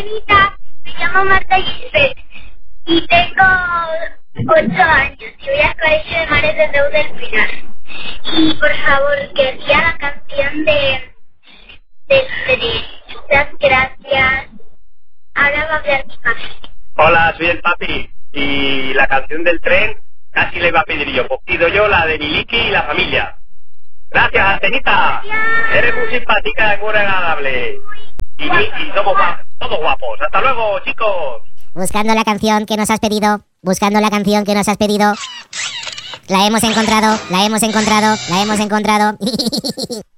Antenita, me llamo Marta Gisbert y tengo 8 años y voy al colegio de Mares de Deu del Pilar. Y por favor, quería la canción del tren. Muchas gracias. Ahora va a hablar mi papi. Hola, soy el papi. Y la canción del tren casi le iba a pedir yo. Pues pido yo la de Miliki y la familia. Gracias, Antenita. Eres muy simpática y muy agradable. Y somos todos guapos. Hasta luego, chicos. Buscando la canción que nos has pedido. Buscando la canción que nos has pedido. La hemos encontrado. La hemos encontrado. La hemos encontrado.